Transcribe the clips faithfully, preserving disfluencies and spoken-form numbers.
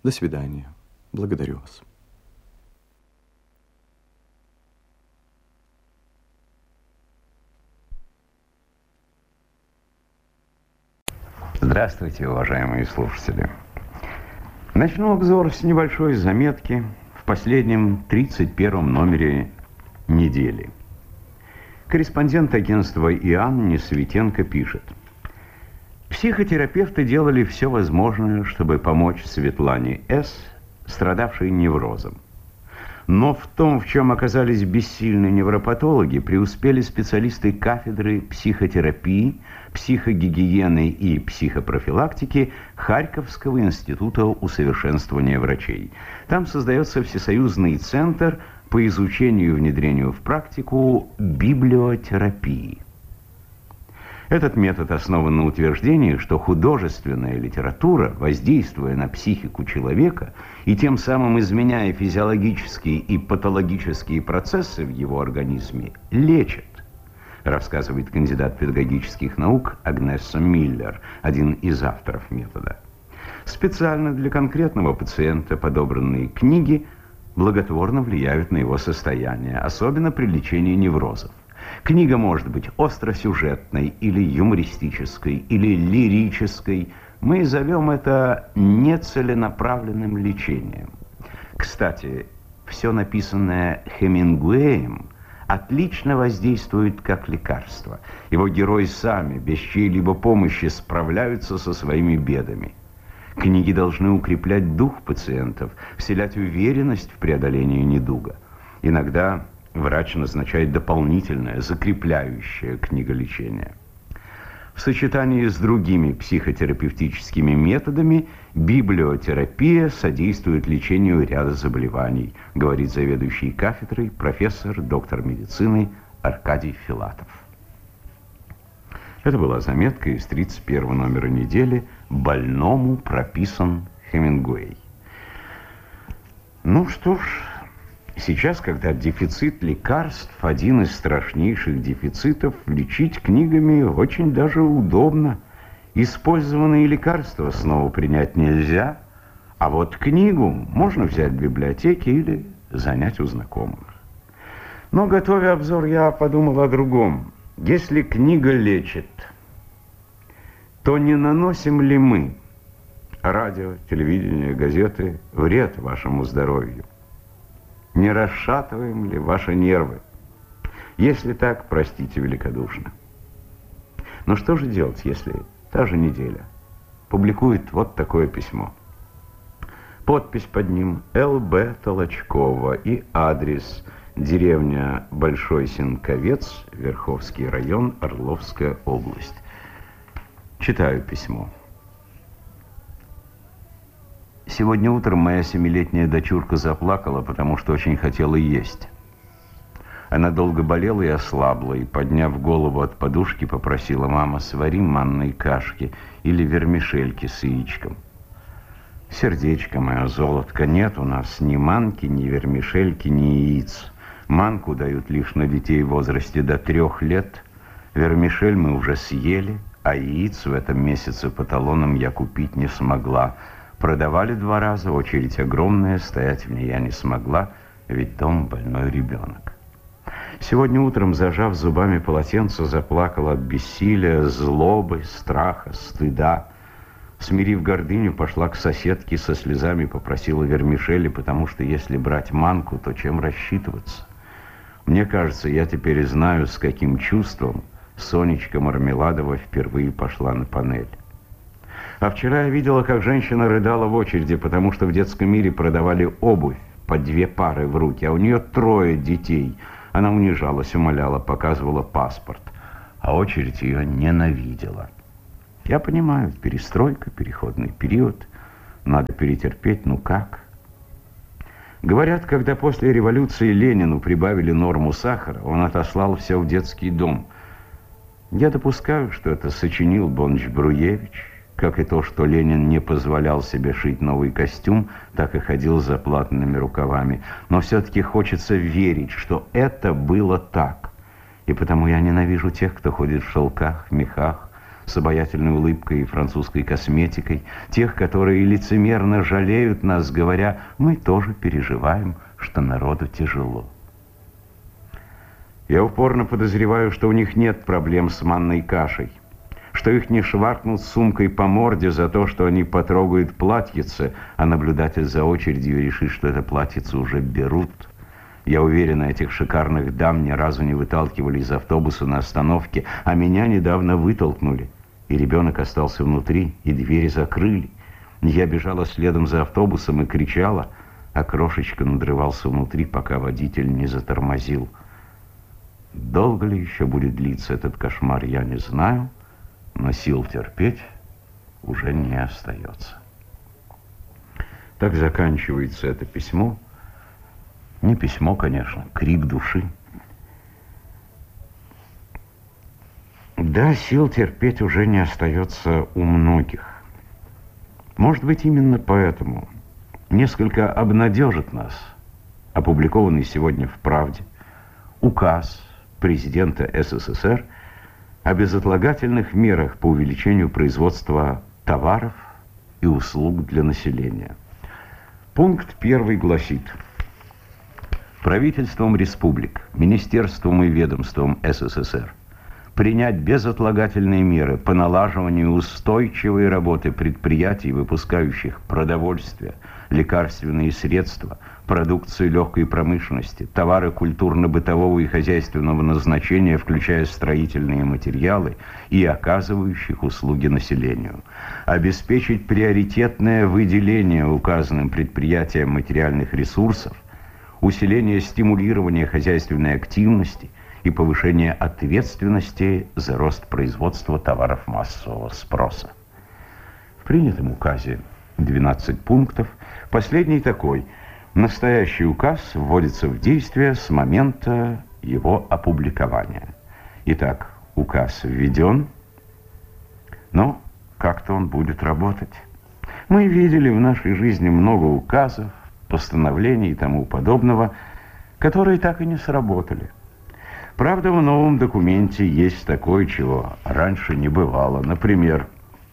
До свидания. Благодарю вас. Здравствуйте, уважаемые слушатели. Начну обзор с небольшой заметки в последнем тридцать первом номере недели. Корреспондент агентства ИАН Несветенко пишет: психотерапевты делали все возможное, чтобы помочь Светлане С., страдавшей неврозом. Но в том, в чем оказались бессильны невропатологи, преуспели специалисты кафедры психотерапии, психогигиены и психопрофилактики Харьковского института усовершенствования врачей. Там создается всесоюзный центр по изучению и внедрению в практику библиотерапии. Этот метод основан на утверждении, что художественная литература, воздействуя на психику человека и тем самым изменяя физиологические и патологические процессы в его организме, лечит, рассказывает кандидат педагогических наук Агнесса Миллер, один из авторов метода. Специально для конкретного пациента подобранные книги благотворно влияют на его состояние, особенно при лечении неврозов. Книга может быть остросюжетной, или юмористической, или лирической. Мы зовем это нецеленаправленным лечением. Кстати, все написанное Хемингуэем отлично воздействует как лекарство. Его герои сами, без чьей-либо помощи, справляются со своими бедами. Книги должны укреплять дух пациентов, вселять уверенность в преодолении недуга. Иногда врач назначает дополнительное, закрепляющее книголечение. В сочетании с другими психотерапевтическими методами библиотерапия содействует лечению ряда заболеваний, говорит заведующий кафедрой профессор, доктор медицины Аркадий Филатов. Это была заметка из тридцать первого номера недели «Больному прописан Хемингуэй». Ну что ж, сейчас, когда дефицит лекарств – один из страшнейших дефицитов, лечить книгами очень даже удобно. Использованные лекарства снова принять нельзя, а вот книгу можно взять в библиотеке или занять у знакомых. Но, готовя обзор, я подумал о другом. Если книга лечит, то не наносим ли мы, радио, телевидение, газеты, вред вашему здоровью? Не расшатываем ли ваши нервы? Если так, простите великодушно. Но что же делать, если та же неделя публикует вот такое письмо? Подпись под ним Л Б Толочкова и адрес: деревня Большой Сенковец, Верховский район, Орловская область. Читаю письмо. Сегодня утром моя семилетняя дочурка заплакала, потому что очень хотела есть. Она долго болела и ослабла, и, подняв голову от подушки, попросила: мама, свари манной кашки или вермишельки с яичком. Сердечко мое, золотко, нет у нас ни манки, ни вермишельки, ни яиц. Манку дают лишь на детей в возрасте до трех лет. Вермишель мы уже съели, а яиц в этом месяце по талонам я купить не смогла. Продавали два раза, очередь огромная, стоять в ней я не смогла, ведь дом больной ребенок. Сегодня утром, зажав зубами полотенце, заплакала от бессилия, злобы, страха, стыда. Смирив гордыню, пошла к соседке, со слезами попросила вермишели, потому что если брать манку, то чем рассчитываться? Мне кажется, я теперь знаю, с каким чувством Сонечка Мармеладова впервые пошла на панель. А вчера я видела, как женщина рыдала в очереди, потому что в детском мире продавали обувь по две пары в руки, а у нее трое детей. Она унижалась, умоляла, показывала паспорт, а очередь ее ненавидела. Я понимаю, перестройка, переходный период, надо перетерпеть, ну как? Говорят, когда после революции Ленину прибавили норму сахара, он отослал все в детский дом. Я допускаю, что это сочинил Бонч-Бруевич, как и то, что Ленин не позволял себе шить новый костюм, так и ходил с заплатанными рукавами. Но все-таки хочется верить, что это было так. И потому я ненавижу тех, кто ходит в шелках, мехах, с обаятельной улыбкой и французской косметикой, тех, которые лицемерно жалеют нас, говоря: мы тоже переживаем, что народу тяжело. Я упорно подозреваю, что у них нет проблем с манной кашей, что их не шваркнут сумкой по морде за то, что они потрогают платьице, а наблюдатель за очередью решит, что это платьице уже берут. Я уверен, этих шикарных дам ни разу не выталкивали из автобуса на остановке, а меня недавно вытолкнули, и ребенок остался внутри, и двери закрыли. Я бежала следом за автобусом и кричала, а крошечка надрывался внутри, пока водитель не затормозил. Долго ли еще будет длиться этот кошмар, я не знаю, но сил терпеть уже не остается. Так заканчивается это письмо. Не письмо, конечно, крик души. Да, сил терпеть уже не остается у многих. Может быть, именно поэтому несколько обнадежит нас опубликованный сегодня в «Правде» указ президента СССР о безотлагательных мерах по увеличению производства товаров и услуг для населения. Пункт первый гласит: правительством республик, министерством и ведомством СССР принять безотлагательные меры по налаживанию устойчивой работы предприятий, выпускающих продовольствие, лекарственные средства, продукцию легкой промышленности, товары культурно-бытового и хозяйственного назначения, включая строительные материалы, и оказывающих услуги населению. Обеспечить приоритетное выделение указанным предприятиям материальных ресурсов, усиление стимулирования хозяйственной активности и повышение ответственности за рост производства товаров массового спроса. В принятом указе двенадцать пунктов. Последний такой: настоящий указ вводится в действие с момента его опубликования. Итак, указ введен, но как-то он будет работать. Мы видели в нашей жизни много указов, постановлений и тому подобного, которые так и не сработали. Правда, в новом документе есть такое, чего раньше не бывало. Например,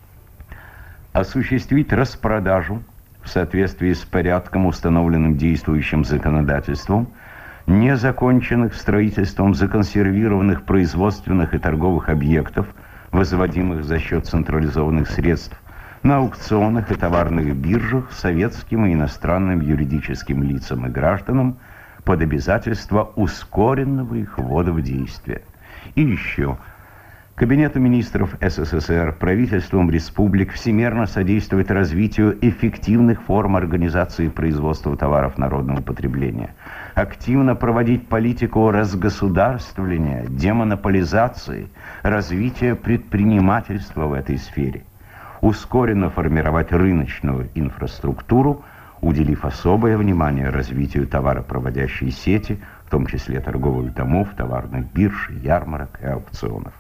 осуществить распродажу в соответствии с порядком, установленным действующим законодательством, незаконченных строительством законсервированных производственных и торговых объектов, возводимых за счет централизованных средств, на аукционах и товарных биржах советским и иностранным юридическим лицам и гражданам под обязательство ускоренного их ввода в действие. И еще: Кабинету министров СССР, правительством республик всемерно содействовать развитию эффективных форм организации производства товаров народного потребления, активно проводить политику разгосударствления, демонополизации, развития предпринимательства в этой сфере, ускоренно формировать рыночную инфраструктуру, уделив особое внимание развитию товаропроводящей сети, в том числе торговых домов, товарных бирж, ярмарок и аукционов.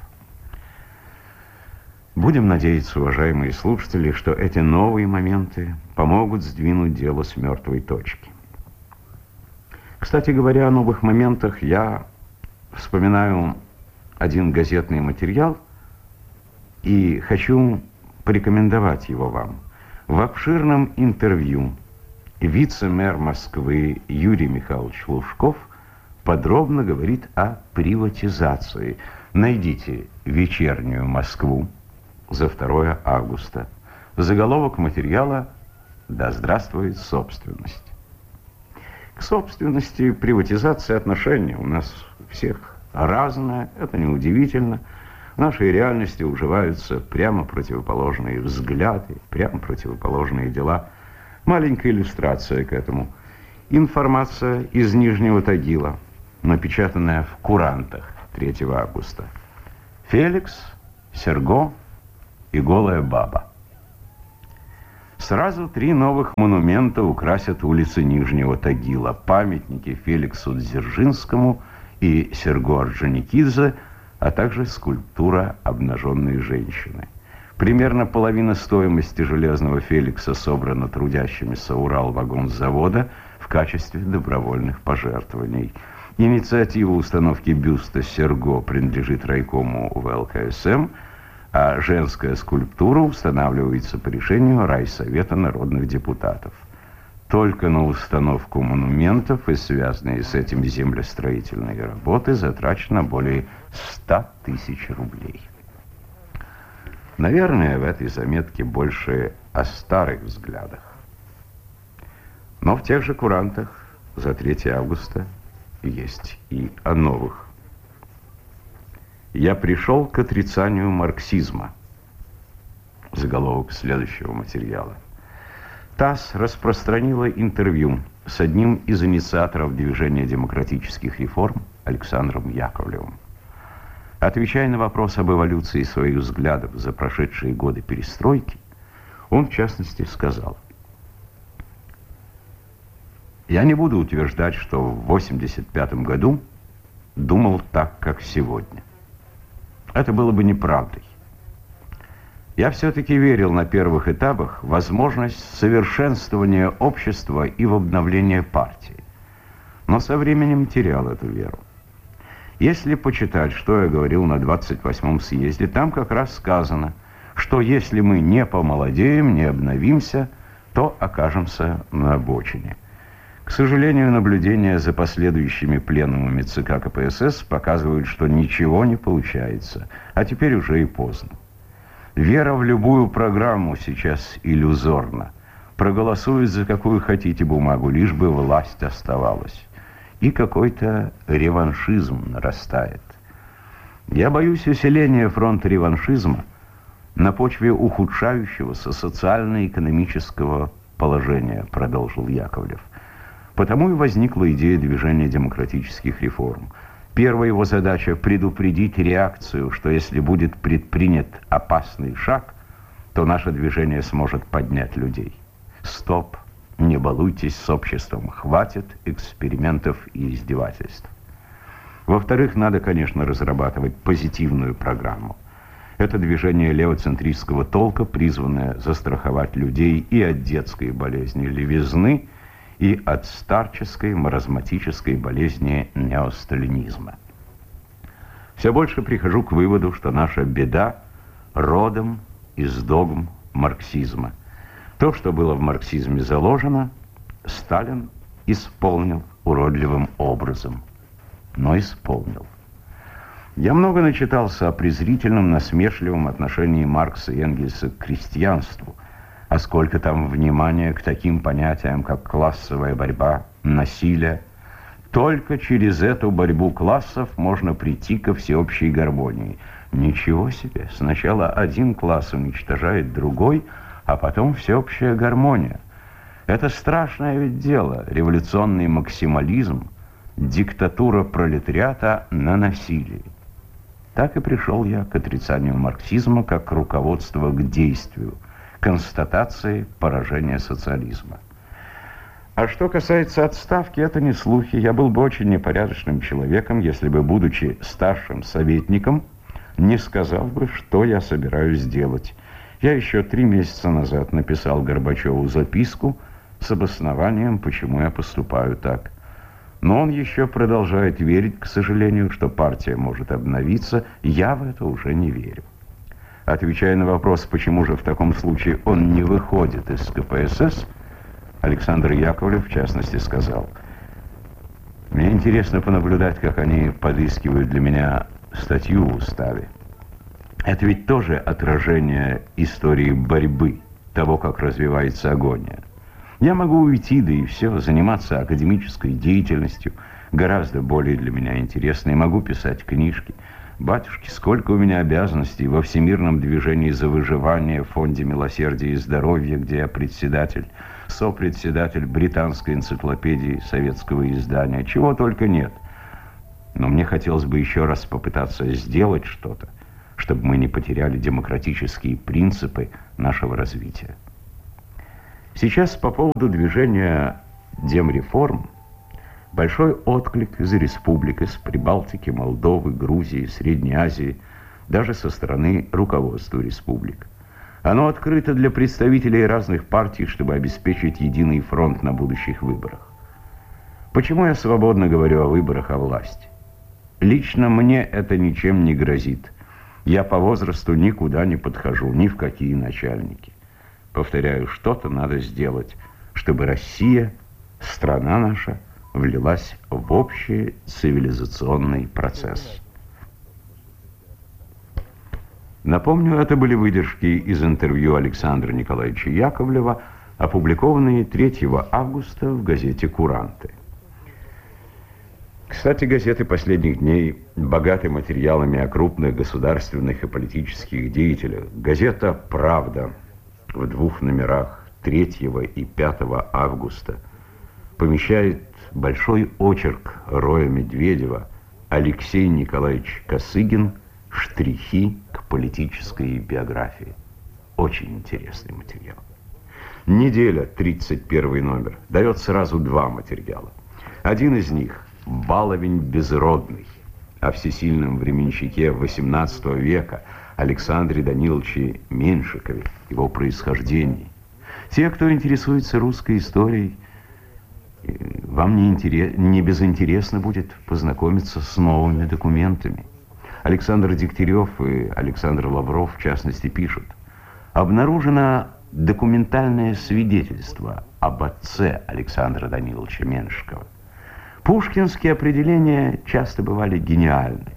Будем надеяться, уважаемые слушатели, что эти новые моменты помогут сдвинуть дело с мертвой точки. Кстати говоря, о новых моментах, я вспоминаю один газетный материал и хочу порекомендовать его вам. В обширном интервью вице-мэр Москвы Юрий Михайлович Лужков подробно говорит о приватизации. Найдите «Вечернюю Москву» за второе августа. Заголовок материала: «Да здравствует собственность». К собственности, приватизации отношения у нас у всех разное, это неудивительно. В нашей реальности уживаются прямо противоположные взгляды, прямо противоположные дела. Маленькая иллюстрация к этому. Информация из Нижнего Тагила, напечатанная в «Курантах» третьего августа. Феликс, Серго и голая баба. Сразу три новых монумента украсят улицы Нижнего Тагила. Памятники Феликсу Дзержинскому и Серго Орджоникидзе, а также скульптура обнаженной женщины. Примерно половина стоимости железного Феликса собрана трудящимися Уралвагонзавода в качестве добровольных пожертвований. Инициатива установки бюста Серго принадлежит райкому ВЛКСМ, а женская скульптура устанавливается по решению Райсовета народных депутатов. Только на установку монументов и связанные с этим землестроительные работы затрачено более ста тысяч рублей. Наверное, в этой заметке больше о старых взглядах. Но в тех же курантах за третье августа есть и о новых. «Я пришел к отрицанию марксизма». Заголовок следующего материала. ТАСС распространила интервью с одним из инициаторов движения демократических реформ Александром Яковлевым. Отвечая на вопрос об эволюции своих взглядов за прошедшие годы перестройки, он, в частности, сказал: «Я не буду утверждать, что в восемьдесят пятом году думал так, как сегодня. Это было бы неправдой. Я все-таки верил на первых этапах в возможность совершенствования общества и в обновление партии, но со временем терял эту веру. Если почитать, что я говорил на двадцать восьмом съезде, там как раз сказано, что если мы не помолодеем, не обновимся, то окажемся на обочине. К сожалению, наблюдения за последующими пленумами ЦК КПСС показывают, что ничего не получается, а теперь уже и поздно. Вера в любую программу сейчас иллюзорна. Проголосуют за какую хотите бумагу, лишь бы власть оставалась. И какой-то реваншизм нарастает. Я боюсь усиления фронта реваншизма на почве ухудшающегося социально-экономического положения, продолжил Яковлев. Потому и возникла идея движения демократических реформ. Первая его задача — предупредить реакцию, что если будет предпринят опасный шаг, то наше движение сможет поднять людей. Стоп, не балуйтесь с обществом, хватит экспериментов и издевательств. Во-вторых, надо, конечно, разрабатывать позитивную программу. Это движение левоцентристского толка, призванное застраховать людей и от детской болезни левизны, и от старческой маразматической болезни неосталинизма. Все больше прихожу к выводу, что наша беда родом из догм марксизма. То, что было в марксизме заложено, Сталин исполнил уродливым образом, но исполнил. Я много начитался о презрительном, насмешливом отношении Маркса и Энгельса к крестьянству, а сколько там внимания к таким понятиям, как классовая борьба, насилие. Только через эту борьбу классов можно прийти ко всеобщей гармонии. Ничего себе! Сначала один класс уничтожает другой, а потом всеобщая гармония. Это страшное ведь дело, революционный максимализм, диктатура пролетариата на насилии. Так и пришел я к отрицанию марксизма как руководство к действию, констатации поражения социализма. А что касается отставки, это не слухи. Я был бы очень непорядочным человеком, если бы, будучи старшим советником, не сказал бы, что я собираюсь делать. Я еще три месяца назад написал Горбачеву записку с обоснованием, почему я поступаю так. Но он еще продолжает верить, к сожалению, что партия может обновиться. Я в это уже не верю. Отвечая на вопрос, почему же в таком случае он не выходит из КПСС, Александр Яковлев, в частности, сказал: «Мне интересно понаблюдать, как они подыскивают для меня статью в уставе. Это ведь тоже отражение истории борьбы, того, как развивается агония. Я могу уйти, да и все, заниматься академической деятельностью, гораздо более для меня интересной, могу писать книжки. Батюшки, сколько у меня обязанностей во всемирном движении за выживание в Фонде милосердия и здоровья, где я председатель, сопредседатель британской энциклопедии советского издания, чего только нет. Но мне хотелось бы еще раз попытаться сделать что-то, чтобы мы не потеряли демократические принципы нашего развития». Сейчас по поводу движения демреформ большой отклик из республик, из Прибалтики, Молдовы, Грузии, Средней Азии, даже со стороны руководства республик. Оно открыто для представителей разных партий, чтобы обеспечить единый фронт на будущих выборах. Почему я свободно говорю о выборах, о власти? Лично мне это ничем не грозит. Я по возрасту никуда не подхожу, ни в какие начальники. Повторяю, что-то надо сделать, чтобы Россия, страна наша, влилась в общий цивилизационный процесс. Напомню, это были выдержки из интервью Александра Николаевича Яковлева, опубликованные третьего августа в газете «Куранты». Кстати, газеты последних дней богаты материалами о крупных государственных и политических деятелях. Газета «Правда» в двух номерах третьего и пятого августа помещает большой очерк Роя Медведева «Алексей Николаевич Косыгин. Штрихи к политической биографии». Очень интересный материал. «Неделя», тридцать первый номер, дает сразу два материала. Один из них – «Баловень безродный», о всесильном временщике восемнадцатого века Александре Даниловиче Меньшикове, его происхождении. Те, кто интересуется русской историей, вам не, интерес, не безинтересно будет познакомиться с новыми документами. Александр Дегтярев и Александр Лавров, в частности, пишут: обнаружено документальное свидетельство об отце Александра Даниловича Меньшикова. Пушкинские определения часто бывали гениальны,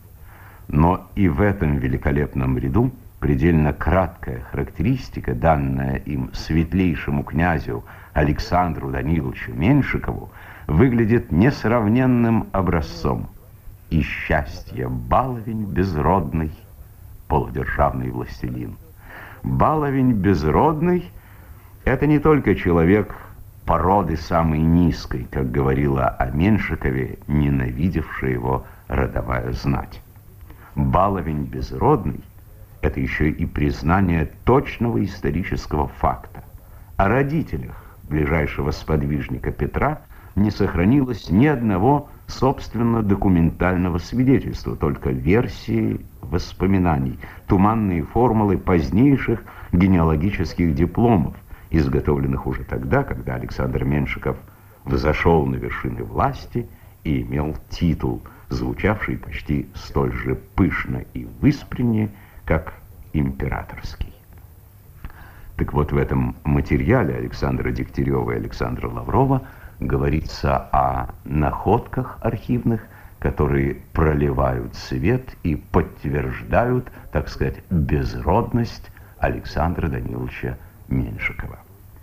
но и в этом великолепном ряду предельно краткая характеристика, данная им светлейшему князю Александру Даниловичу Меньшикову, выглядит несравненным образцом. И счастье баловень безродный, полудержавный властелин. Баловень безродный – это не только человек породы самой низкой, как говорила о Меньшикове, ненавидевшая его родовая знать. Баловень безродный – это еще и признание точного исторического факта. О родителях ближайшего сподвижника Петра не сохранилось ни одного собственно документального свидетельства, только версии воспоминаний, туманные формулы позднейших генеалогических дипломов, изготовленных уже тогда, когда Александр Меньшиков взошел на вершины власти и имел титул, звучавший почти столь же пышно и выспренне, как императорский. Так вот, в этом материале Александра Дегтярева и Александра Лаврова говорится о находках архивных, которые проливают свет и подтверждают, так сказать, безродность Александра Даниловича Меньшикова.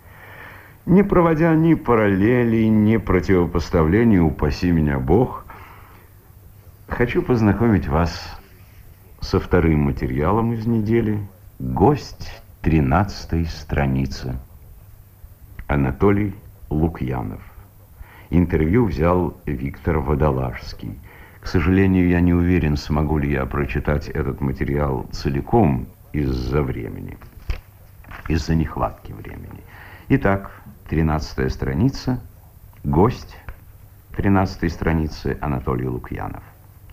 Не проводя ни параллелей, ни противопоставлений, упаси меня Бог, хочу познакомить вас со вторым материалом из недели. Гость тринадцатой страницы. Анатолий Лукьянов. Интервью взял Виктор Водолажский. К сожалению, я не уверен, смогу ли я прочитать этот материал целиком из-за времени, из-за нехватки времени. Итак, тринадцатая страница. Гость тринадцатой страницы Анатолий Лукьянов.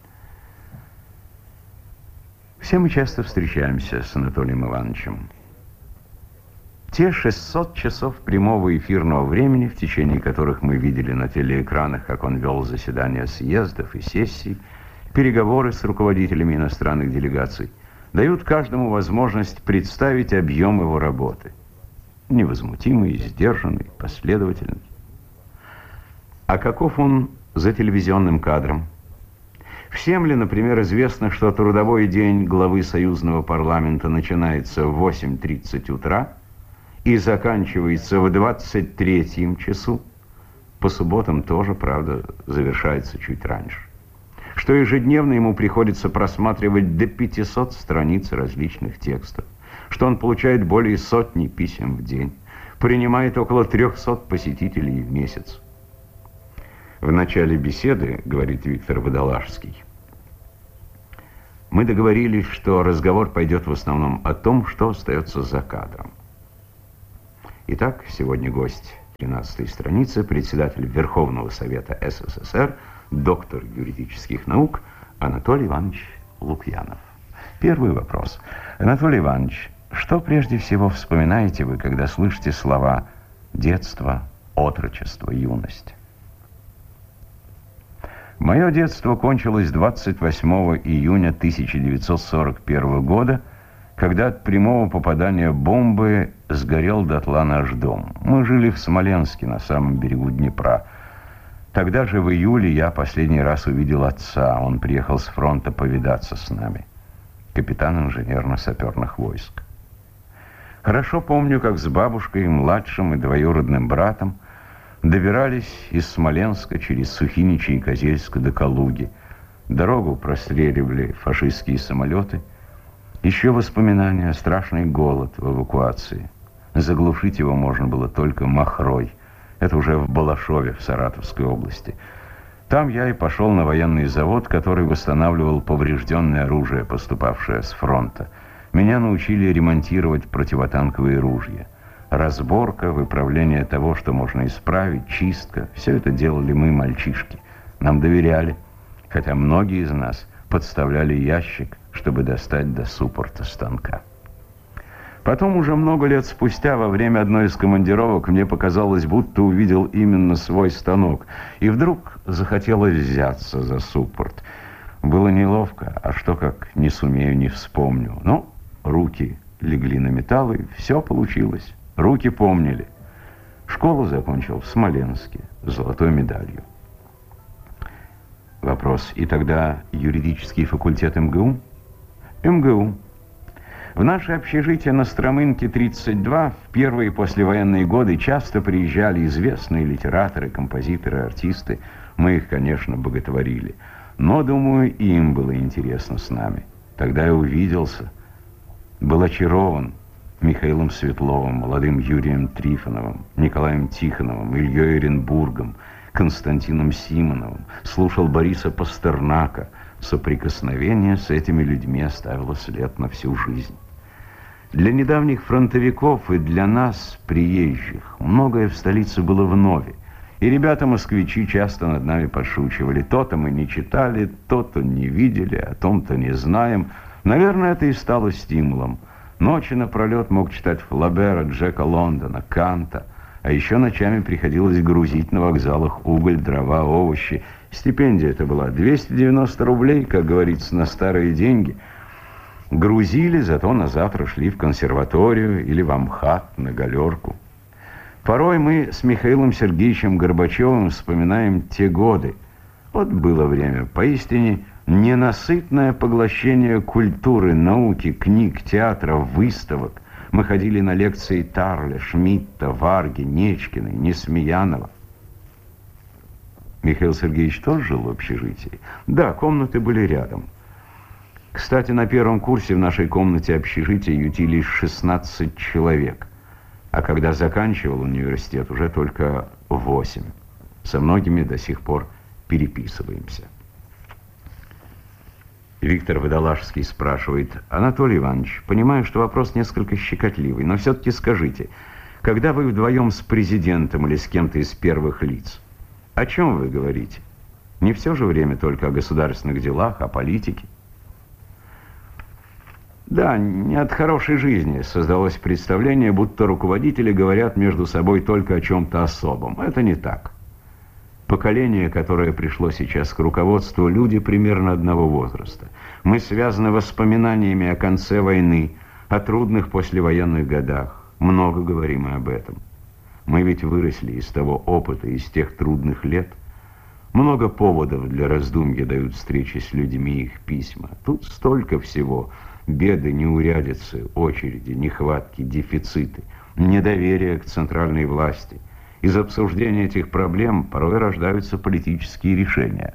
Все мы часто встречаемся с Анатолием Ивановичем. Те шестьсот часов прямого эфирного времени, в течение которых мы видели на телеэкранах, как он вел заседания съездов и сессий, переговоры с руководителями иностранных делегаций, дают каждому возможность представить объем его работы. Невозмутимый, сдержанный, последовательный. А каков он за телевизионным кадром? Всем ли, например, известно, что трудовой день главы союзного парламента начинается в восемь тридцать утра и заканчивается в двадцать третьем часу? По субботам тоже, правда, завершается чуть раньше. Что ежедневно ему приходится просматривать до пятисот страниц различных текстов. Что он получает более сотни писем в день. Принимает около трехсот посетителей в месяц. В начале беседы, говорит Виктор Водолажский, мы договорились, что разговор пойдет в основном о том, что остается за кадром. Итак, сегодня гость тринадцатой страницы, председатель Верховного Совета СССР, доктор юридических наук Анатолий Иванович Лукьянов. Первый вопрос. Анатолий Иванович, что прежде всего вспоминаете вы, когда слышите слова «детство», «отрочество», «юность»? Мое детство кончилось двадцать восьмого июня тысяча девятьсот сорок первого года, когда от прямого попадания бомбы сгорел дотла наш дом. Мы жили в Смоленске, на самом берегу Днепра. Тогда же в июле я последний раз увидел отца. Он приехал с фронта повидаться с нами. Капитан инженерно-саперных войск. Хорошо помню, как с бабушкой, младшим и двоюродным братом добирались из Смоленска через Сухиничи и Козельск до Калуги. Дорогу простреливали фашистские самолеты. Еще воспоминания, страшный голод в эвакуации. Заглушить его можно было только махрой. Это уже в Балашове, в Саратовской области. Там я и пошел на военный завод, который восстанавливал поврежденное оружие, поступавшее с фронта. Меня научили ремонтировать противотанковые ружья. Разборка, выправление того, что можно исправить, чистка. Все это делали мы, мальчишки. Нам доверяли, хотя многие из нас подставляли ящик, чтобы достать до суппорта станка. Потом, уже много лет спустя, во время одной из командировок, мне показалось, будто увидел именно свой станок. И вдруг захотелось взяться за суппорт. Было неловко, а что как не сумею, не вспомню. Но руки легли на металл, и все получилось. Руки помнили. Школу закончил в Смоленске с золотой медалью. Вопрос. И тогда юридический факультет эм гэ у? эм гэ у. В наше общежитие на Стромынке тридцать два в первые послевоенные годы часто приезжали известные литераторы, композиторы, артисты. Мы их, конечно, боготворили. Но, думаю, им было интересно с нами. Тогда я увиделся, был очарован Михаилом Светловым, молодым Юрием Трифоновым, Николаем Тихоновым, Ильей Оренбургом, Константином Симоновым, слушал Бориса Пастернака. Соприкосновение с этими людьми оставило след на всю жизнь. Для недавних фронтовиков и для нас, приезжих, многое в столице было вновь. И ребята-москвичи часто над нами подшучивали. То-то мы не читали, то-то не видели, о том-то не знаем. Наверное, это и стало стимулом. Ночи напролет мог читать Флабера, Джека Лондона, Канта. А еще ночами приходилось грузить на вокзалах уголь, дрова, овощи. Стипендия это была двести девяносто рублей, как говорится, на старые деньги. Грузили, зато на завтра шли в консерваторию или в Амхат на галерку. Порой мы с Михаилом Сергеевичем Горбачевым вспоминаем те годы. Вот было время, поистине ненасытное поглощение культуры, науки, книг, театра, выставок. Мы ходили на лекции Тарля, Шмидта, Варги, Нечкиной, Несмеянова. Михаил Сергеевич тоже жил в общежитии? Да, комнаты были рядом. Кстати, на первом курсе в нашей комнате общежития ютились шестнадцать человек. А когда заканчивал университет, уже только восемь. Со многими до сих пор переписываемся. Виктор Водолажский спрашивает: Анатолий Иванович, понимаю, что вопрос несколько щекотливый, но все-таки скажите, когда вы вдвоем с президентом или с кем-то из первых лиц, о чем вы говорите? Не все же время только о государственных делах, о политике. Да, не от хорошей жизни создалось представление, будто руководители говорят между собой только о чем-то особом. Это не так. Поколение, которое пришло сейчас к руководству, люди примерно одного возраста. Мы связаны воспоминаниями о конце войны, о трудных послевоенных годах. Много говорим и об этом. Мы ведь выросли из того опыта, из тех трудных лет. Много поводов для раздумья дают встречи с людьми и их письма. Тут столько всего. Беды, неурядицы, очереди, нехватки, дефициты, недоверие к центральной власти. Из обсуждения этих проблем порой рождаются политические решения.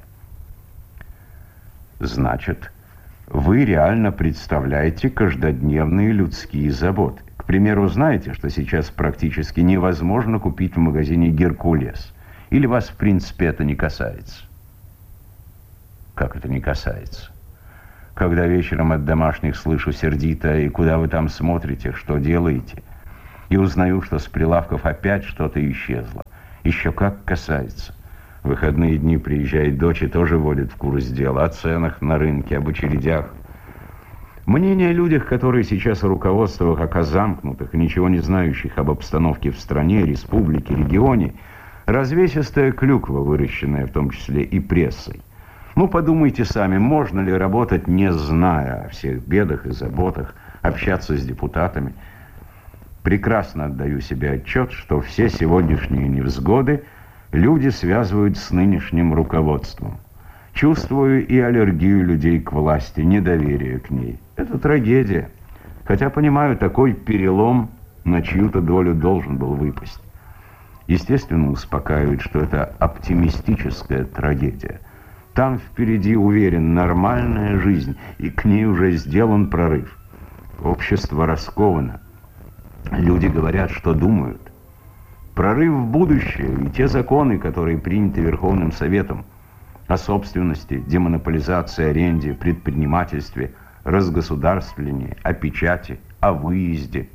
Значит, вы реально представляете каждодневные людские заботы. К примеру, знаете, что сейчас практически невозможно купить в магазине «Геркулес». Или вас, в принципе, это не касается? Как это не касается? Когда вечером от домашних слышу сердито: и куда вы там смотрите, что делаете? И узнаю, что с прилавков опять что-то исчезло. Еще как касается. В выходные дни приезжает дочь и тоже вводит в курс дела. О ценах на рынке, об очередях. Мнение о людях, которые сейчас в руководствах ока замкнутых и ничего не знающих об обстановке в стране, республике, регионе, развесистая клюква, выращенная в том числе и прессой. Ну, подумайте сами, можно ли работать, не зная о всех бедах и заботах, общаться с депутатами. Прекрасно отдаю себе отчет, что все сегодняшние невзгоды люди связывают с нынешним руководством. Чувствую и аллергию людей к власти, недоверие к ней. Это трагедия. Хотя, понимаю, такой перелом на чью-то долю должен был выпасть. Естественно, успокаивает, что это оптимистическая трагедия. Там впереди, уверен, нормальная жизнь, и к ней уже сделан прорыв. Общество расковано. Люди говорят, что думают. Прорыв в будущее и те законы, которые приняты Верховным Советом о собственности, демонополизации, аренде, предпринимательстве, разгосударствлении, о печати, о выезде.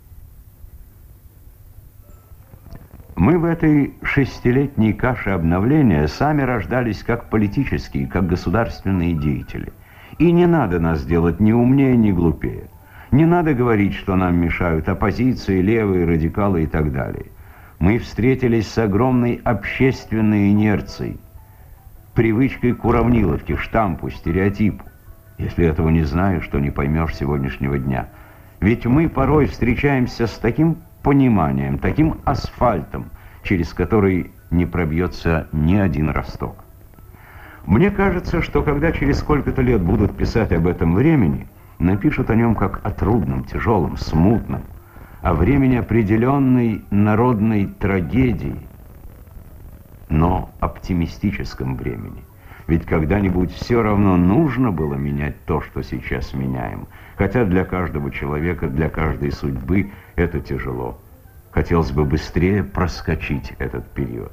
Мы в этой шестилетней каше обновления сами рождались как политические, как государственные деятели. И не надо нас делать ни умнее, ни глупее. Не надо говорить, что нам мешают оппозиции, левые, радикалы и так далее. Мы встретились с огромной общественной инерцией, привычкой к уравниловке, штампу, стереотипу. Если этого не знаешь, то не поймешь сегодняшнего дня. Ведь мы порой встречаемся с таким пониманием, таким асфальтом, через который не пробьется ни один росток. Мне кажется, что когда через сколько-то лет будут писать об этом времени, напишут о нем как о трудном, тяжелом, смутном, о времени определенной народной трагедии, но оптимистическом времени. Ведь когда-нибудь все равно нужно было менять то, что сейчас меняем. Хотя для каждого человека, для каждой судьбы это тяжело. Хотелось бы быстрее проскочить этот период.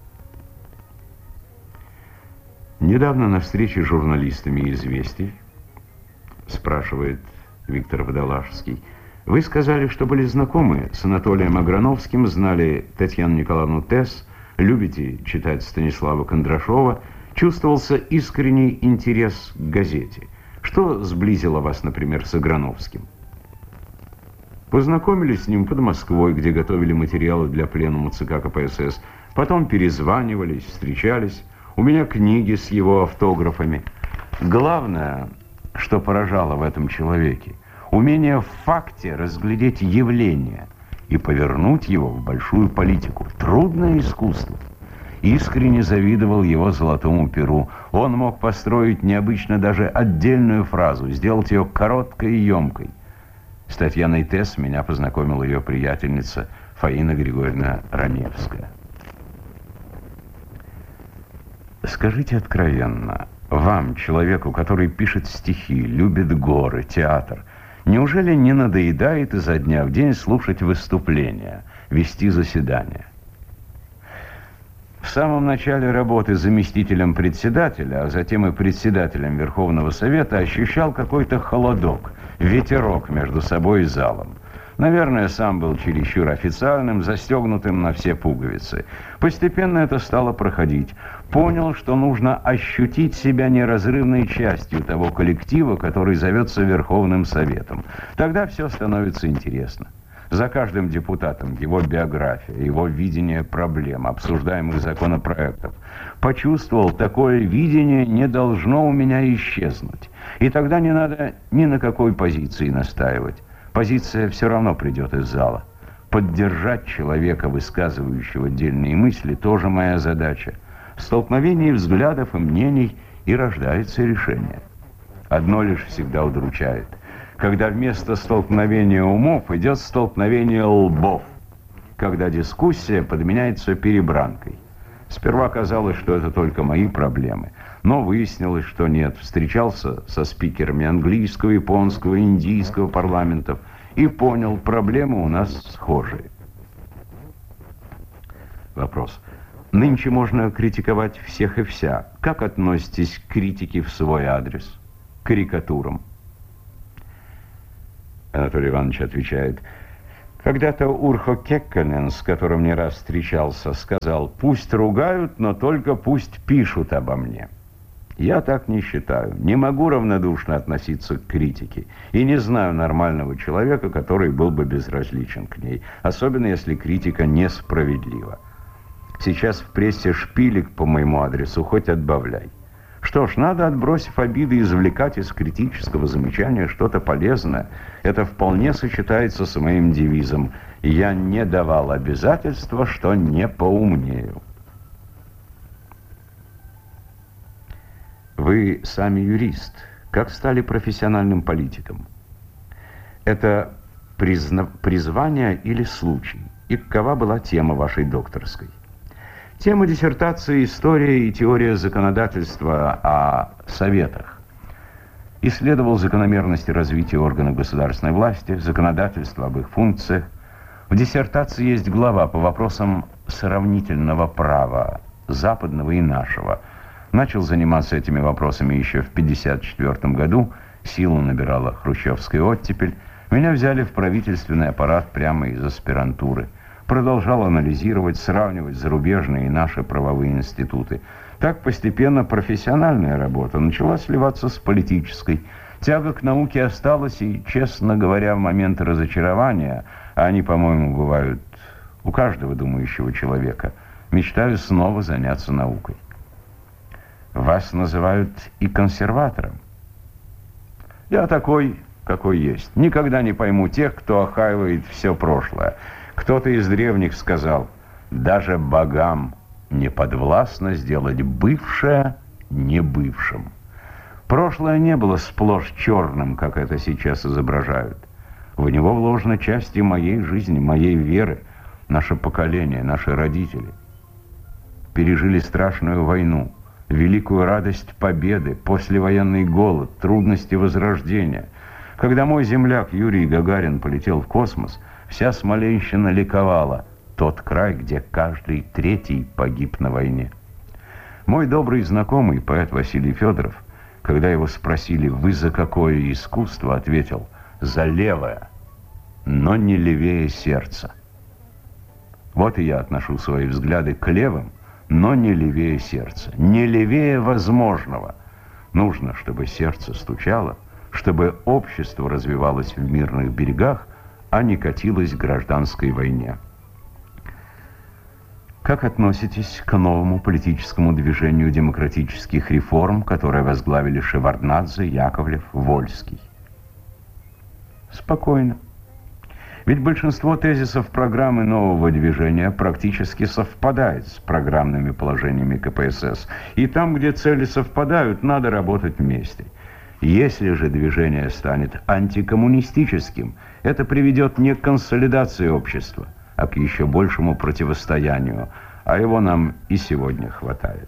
Недавно на встрече с журналистами «Известий», спрашивает Виктор Водолажский, вы сказали, что были знакомы с Анатолием Аграновским, знали Татьяну Николаевну Тесс, любите читать Станислава Кондрашова, чувствовался искренний интерес к газете. Что сблизило вас, например, с Аграновским? Познакомились с ним под Москвой, где готовили материалы для пленума ЦК КПСС. Потом перезванивались, встречались. У меня книги с его автографами. Главное, что поражало в этом человеке, умение в факте разглядеть явление и повернуть его в большую политику. Трудное искусство. Искренне завидовал его золотому перу. Он мог построить необычно даже отдельную фразу, сделать ее короткой и емкой. С Татьяной Тесс меня познакомила ее приятельница Фаина Григорьевна Раневская. Скажите откровенно, вам, человеку, который пишет стихи, любит горы, театр, неужели не надоедает изо дня в день слушать выступления, вести заседания? В самом начале работы заместителем председателя, а затем и председателем Верховного Совета ощущал какой-то холодок, ветерок между собой и залом. Наверное, сам был чересчур официальным, застегнутым на все пуговицы. Постепенно это стало проходить. Понял, что нужно ощутить себя неразрывной частью того коллектива, который зовется Верховным Советом. Тогда все становится интересно. За каждым депутатом его биография, его видение проблем, обсуждаемых законопроектов. Почувствовал, такое видение не должно у меня исчезнуть. И тогда не надо ни на какой позиции настаивать. Позиция все равно придет из зала. Поддержать человека, высказывающего отдельные мысли, тоже моя задача. В столкновении взглядов и мнений и рождается решение. Одно лишь всегда удручает. Когда вместо столкновения умов идет столкновение лбов, когда дискуссия подменяется перебранкой. Сперва казалось, что это только мои проблемы, но выяснилось, что нет. Встречался со спикерами английского, японского, индийского парламентов и понял, проблемы у нас схожие. Вопрос. Нынче можно критиковать всех и вся. Как относитесь к критике в свой адрес? К карикатурам? Анатолий Иванович отвечает. Когда-то Урхо Кекконен, с которым не раз встречался, сказал, пусть ругают, но только пусть пишут обо мне. Я так не считаю. Не могу равнодушно относиться к критике. И не знаю нормального человека, который был бы безразличен к ней. Особенно, если критика несправедлива. Сейчас в прессе шпилек по моему адресу хоть отбавляй. Что ж, надо, отбросив обиды, извлекать из критического замечания что-то полезное. Это вполне сочетается с моим девизом: «Я не давал обязательства, что не поумнею». Вы сами юрист. Как стали профессиональным политиком? Это призна... призвание или случай? И какова была тема вашей докторской? Тема диссертации «История и теория законодательства о советах». Исследовал закономерности развития органов государственной власти, законодательство об их функциях. В диссертации есть глава по вопросам сравнительного права, западного и нашего. Начал заниматься этими вопросами еще в пятьдесят четвёртом году. Силу набирала хрущевская оттепель. Меня взяли в правительственный аппарат прямо из аспирантуры. Продолжал анализировать, сравнивать зарубежные и наши правовые институты. Так постепенно профессиональная работа начала сливаться с политической. Тяга к науке осталась, и, честно говоря, в моменты разочарования, а они, по-моему, бывают у каждого думающего человека, мечтаю снова заняться наукой. Вас называют и консерватором. Я такой, какой есть. Никогда не пойму тех, кто охаивает все прошлое. Кто-то из древних сказал: даже богам не подвластно сделать бывшее небывшим. Прошлое не было сплошь черным, как это сейчас изображают. В него вложена часть и моей жизни, моей веры, наше поколение, наши родители. Пережили страшную войну, великую радость победы, послевоенный голод, трудности возрождения. Когда мой земляк Юрий Гагарин полетел в космос, вся Смоленщина ликовала. Тот край, где каждый третий погиб на войне. Мой добрый знакомый, поэт Василий Федоров, когда его спросили: «Вы за какое искусство?», ответил: «За левое, но не левее сердца». Вот и я отношу свои взгляды к левым, но не левее сердца, не левее возможного. Нужно, чтобы сердце стучало, чтобы общество развивалось в мирных берегах, а не катилось к гражданской войне. Как относитесь к новому политическому движению демократических реформ, которое возглавили Шеварднадзе, Яковлев, Вольский? Спокойно. Ведь большинство тезисов программы нового движения практически совпадает с программными положениями ка пэ эс эс. И там, где цели совпадают, надо работать вместе. Если же движение станет антикоммунистическим, это приведет не к консолидации общества, а к еще большему противостоянию, а его нам и сегодня хватает.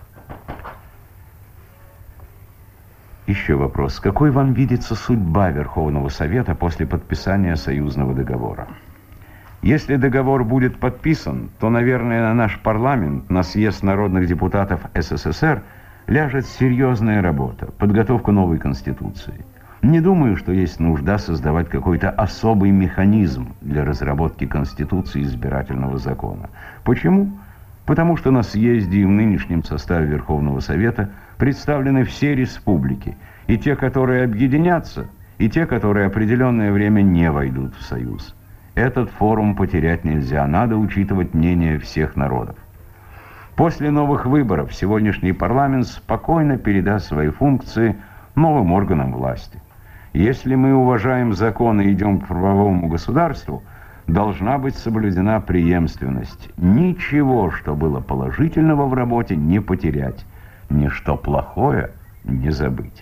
Еще вопрос. Какой вам видится судьба Верховного Совета после подписания союзного договора? Если договор будет подписан, то, наверное, на наш парламент, на съезд народных депутатов эс эс эс эр ляжет серьезная работа, подготовка новой Конституции. Не думаю, что есть нужда создавать какой-то особый механизм для разработки Конституции и избирательного закона. Почему? Потому что на съезде и в нынешнем составе Верховного Совета представлены все республики, и те, которые объединятся, и те, которые определенное время не войдут в Союз. Этот форум потерять нельзя, надо учитывать мнение всех народов. После новых выборов сегодняшний парламент спокойно передаст свои функции новым органам власти. Если мы уважаем законы и идем к правовому государству, должна быть соблюдена преемственность. Ничего, что было положительного в работе, не потерять. Ничто плохое не забыть.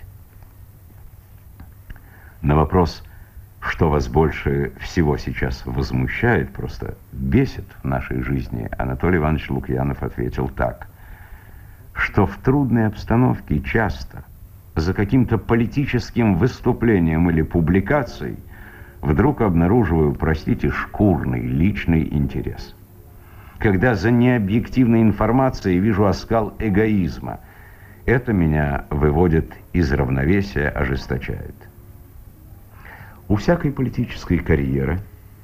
На вопрос, что вас больше всего сейчас возмущает, просто бесит в нашей жизни, Анатолий Иванович Лукьянов ответил так: что в трудной обстановке часто за каким-то политическим выступлением или публикацией вдруг обнаруживаю, простите, шкурный личный интерес. Когда за необъективной информацией вижу оскал эгоизма, это меня выводит из равновесия, ожесточает. У всякой политической карьеры,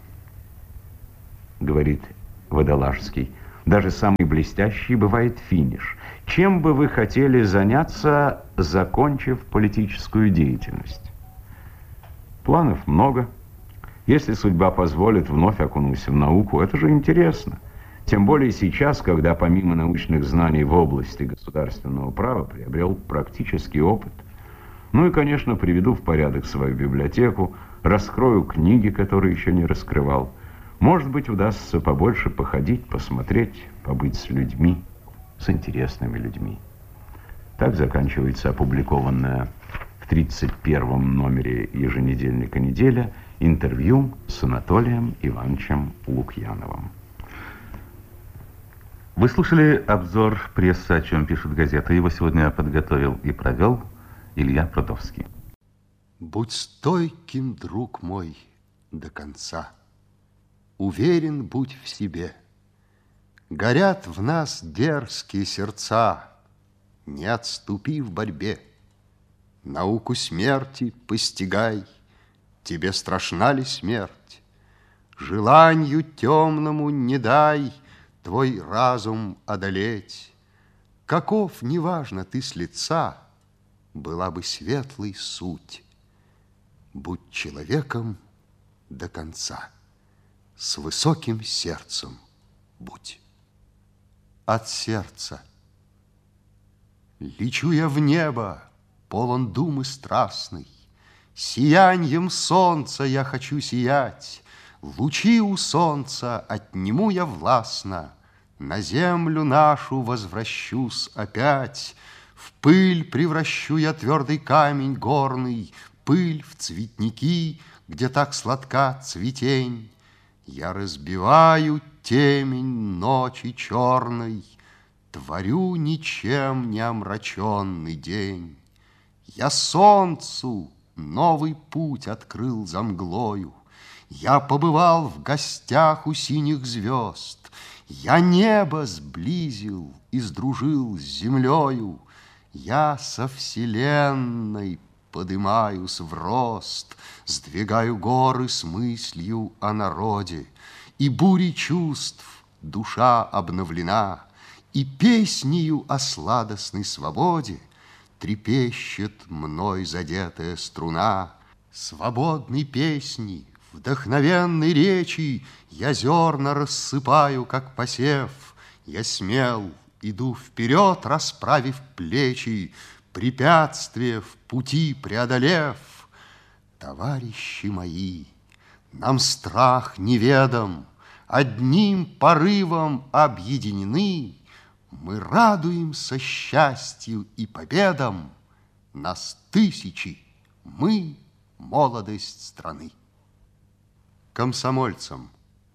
говорит Водолажский, даже самый блестящий, бывает финиш. Чем бы вы хотели заняться, закончив политическую деятельность? Планов много. Если судьба позволит, вновь окунусь в науку. Это же интересно. Тем более сейчас, когда помимо научных знаний в области государственного права приобрел практический опыт. Ну и, конечно, приведу в порядок свою библиотеку, раскрою книги, которые еще не раскрывал. Может быть, удастся побольше походить, посмотреть, побыть с людьми, с интересными людьми. Так заканчивается опубликованное в тридцать первом номере еженедельника «Неделя» интервью с Анатолием Ивановичем Лукьяновым. Вы слушали обзор прессы, о чем пишет газета. Его сегодня подготовил и провел Илья Прудовский. Будь стойким, друг мой, до конца. Уверен будь в себе. Горят в нас дерзкие сердца. Не отступи в борьбе. Науку смерти постигай. Тебе страшна ли смерть? Желанию темному не дай твой разум одолеть. Каков, неважно, ты с лица, была бы светлой суть. Будь человеком до конца, с высоким сердцем будь. От сердца. Лечу я в небо, полон думы страстной. Сияньем солнца я хочу сиять. Лучи у солнца отниму я властно, на землю нашу возвращусь опять. В пыль превращу я твердый камень горный, пыль в цветники, где так сладка цветень. Я разбиваю темень ночи черной, творю ничем не омраченный день. Я солнцу новый путь открыл за мглою. Я побывал в гостях у синих звезд. Я небо сблизил и сдружил с землею. Я со вселенной подымаюсь в рост, сдвигаю горы с мыслью о народе. И бурей чувств душа обновлена, и песнею о сладостной свободе трепещет мной задетая струна. Свободной песни, вдохновенной речи я зерна рассыпаю, как посев. Я смел, иду вперед, расправив плечи, препятствия в пути преодолев. Товарищи мои, нам страх неведом, одним порывом объединены. Мы радуемся счастью и победам. Нас тысячи, мы молодость страны. Комсомольцам.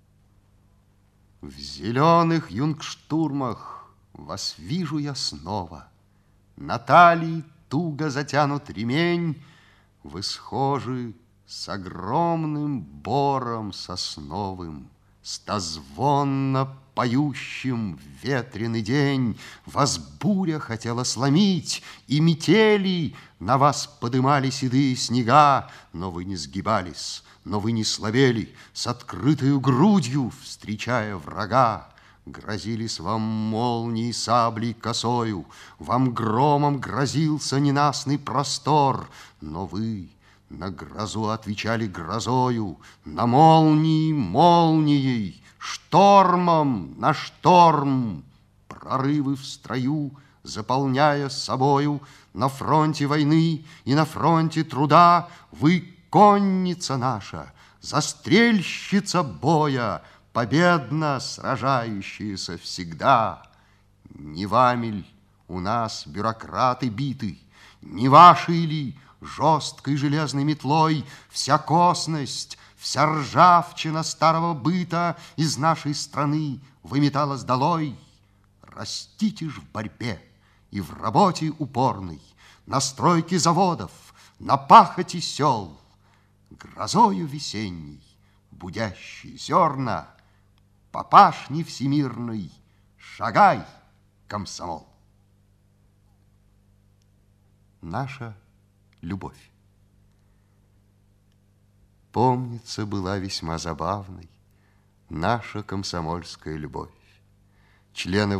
В зеленых юнгштурмах вас вижу я снова. На талии туго затянут ремень. Вы схожи с огромным бором сосновым, стозвонно поющим в ветреный день. Вас буря хотела сломить, и метели на вас подымали седые снега, но вы не сгибались, но вы не слабели, с открытою грудью встречая врага. Грозились вам молнии саблей косою, вам громом грозился ненастный простор, но вы на грозу отвечали грозою, на молнии молнией, штормом на шторм. Прорывы в строю, заполняя собою, на фронте войны и на фронте труда вы конница наша, застрельщица боя, победно сражающиеся всегда. Не вами ль у нас бюрократы биты, не ваши ли жесткой железной метлой вся косность, вся ржавчина старого быта из нашей страны выметалась долой? Растите ж в борьбе и в работе упорной, на стройке заводов, на пахоте сел, грозою весенней будящие зерна, по пашне всемирной шагай, комсомол. Наша любовь. Помнится, была весьма забавной наша комсомольская любовь. Члены